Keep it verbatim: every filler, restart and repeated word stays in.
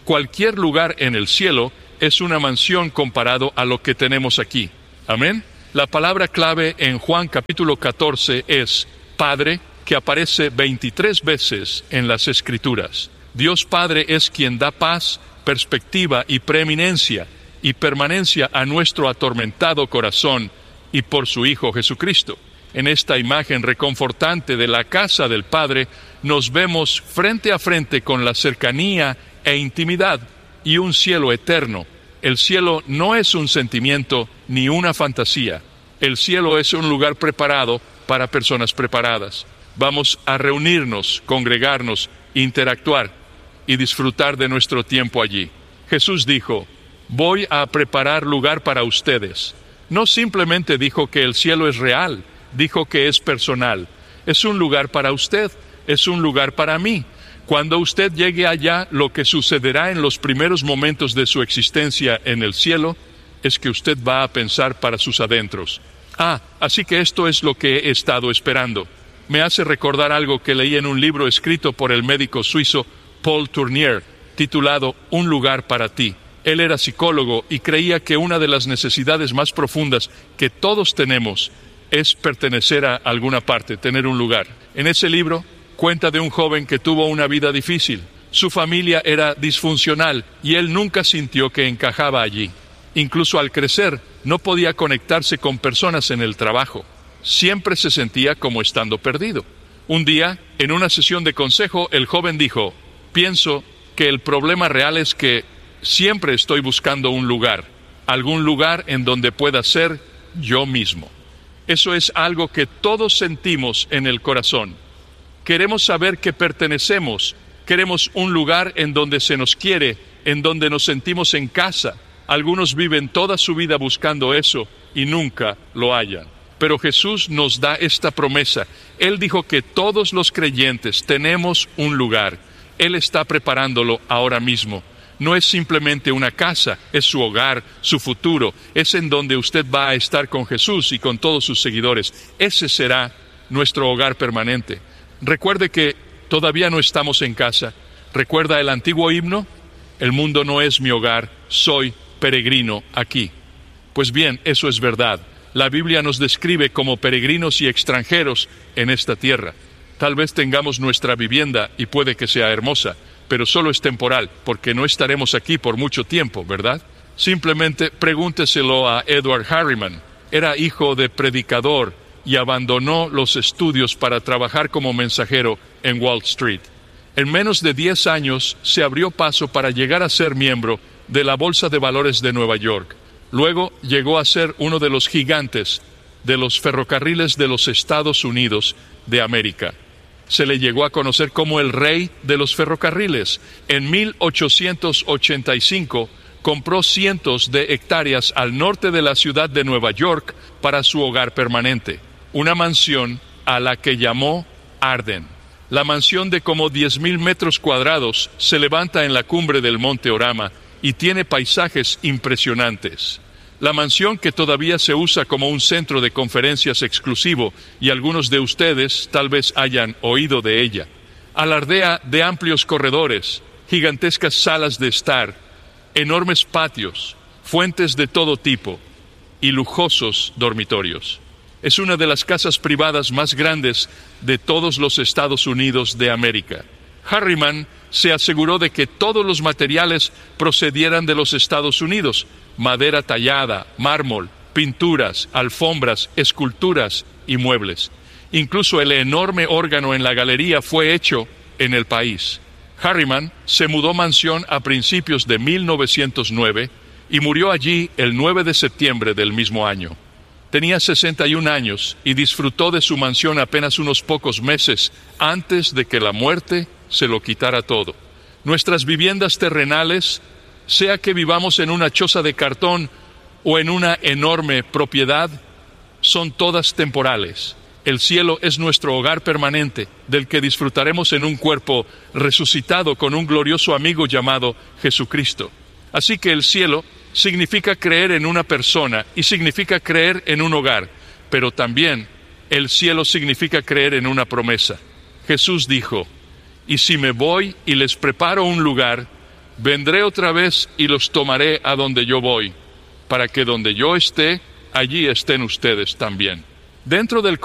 Cualquier lugar en el cielo es una mansión comparado a lo que tenemos aquí. ¿Amén? La palabra clave en Juan capítulo catorce es Padre, que aparece veintitrés veces en las Escrituras. Dios Padre es quien da paz, perspectiva y preeminencia y permanencia a nuestro atormentado corazón y por su Hijo Jesucristo. En esta imagen reconfortante de la casa del Padre, nos vemos frente a frente con la cercanía e intimidad y un cielo eterno. El cielo no es un sentimiento ni una fantasía. El cielo es un lugar preparado para personas preparadas. Vamos a reunirnos, congregarnos, interactuar y disfrutar de nuestro tiempo allí. Jesús dijo, voy a preparar lugar para ustedes. No simplemente dijo que el cielo es real, dijo que es personal. Es un lugar para usted, es un lugar para mí. Cuando usted llegue allá, lo que sucederá en los primeros momentos de su existencia en el cielo es que usted va a pensar para sus adentros. Ah, así que esto es lo que he estado esperando. Me hace recordar algo que leí en un libro escrito por el médico suizo Paul Tournier, titulado Un lugar para ti. Él era psicólogo y creía que una de las necesidades más profundas que todos tenemos es pertenecer a alguna parte, tener un lugar. En ese libro cuenta de un joven que tuvo una vida difícil. Su familia era disfuncional y él nunca sintió que encajaba allí. Incluso al crecer, no podía conectarse con personas en el trabajo. Siempre se sentía como estando perdido. Un día, en una sesión de consejo, el joven dijo, pienso que el problema real es que siempre estoy buscando un lugar, algún lugar en donde pueda ser yo mismo. Eso es algo que todos sentimos en el corazón. Queremos saber que pertenecemos, queremos un lugar en donde se nos quiere, en donde nos sentimos en casa. Algunos viven toda su vida buscando eso y nunca lo hallan. Pero Jesús nos da esta promesa. Él dijo que todos los creyentes tenemos un lugar. Él está preparándolo ahora mismo. No es simplemente una casa, es su hogar, su futuro. Es en donde usted va a estar con Jesús y con todos sus seguidores. Ese será nuestro hogar permanente. Recuerde que todavía no estamos en casa. ¿Recuerda el antiguo himno? El mundo no es mi hogar, soy peregrino aquí. Pues bien, eso es verdad. La Biblia nos describe como peregrinos y extranjeros en esta tierra. Tal vez tengamos nuestra vivienda y puede que sea hermosa, pero solo es temporal, porque no estaremos aquí por mucho tiempo, ¿verdad? Simplemente pregúnteselo a Edward Harriman. Era hijo de predicador y abandonó los estudios para trabajar como mensajero en Wall Street. En menos de diez años se abrió paso para llegar a ser miembro de la Bolsa de Valores de Nueva York. Luego llegó a ser uno de los gigantes de los ferrocarriles de los Estados Unidos de América. Se le llegó a conocer como el rey de los ferrocarriles. En mil ochocientos ochenta y cinco compró cientos de hectáreas al norte de la ciudad de Nueva York para su hogar permanente, una mansión a la que llamó Arden. La mansión de como diez mil metros cuadrados se levanta en la cumbre del Monte Orama y tiene paisajes impresionantes. La mansión, que todavía se usa como un centro de conferencias exclusivo, y algunos de ustedes tal vez hayan oído de ella, alardea de amplios corredores, gigantescas salas de estar, enormes patios, fuentes de todo tipo y lujosos dormitorios. Es una de las casas privadas más grandes de todos los Estados Unidos de América. Harriman se aseguró de que todos los materiales procedieran de los Estados Unidos: madera tallada, mármol, pinturas, alfombras, esculturas y muebles. Incluso el enorme órgano en la galería fue hecho en el país. Harriman se mudó mansión a principios de mil novecientos nueve y murió allí el nueve de septiembre del mismo año. Tenía sesenta y un años y disfrutó de su mansión apenas unos pocos meses antes de que la muerte se lo quitara todo. Nuestras viviendas terrenales, sea que vivamos en una choza de cartón o en una enorme propiedad, son todas temporales. El cielo es nuestro hogar permanente, del que disfrutaremos en un cuerpo resucitado con un glorioso amigo llamado Jesucristo. Así que el cielo significa creer en una persona y significa creer en un hogar, pero también el cielo significa creer en una promesa. Jesús dijo: y si me voy y les preparo un lugar, vendré otra vez y los tomaré a donde yo voy, para que donde yo esté, allí estén ustedes también. Dentro del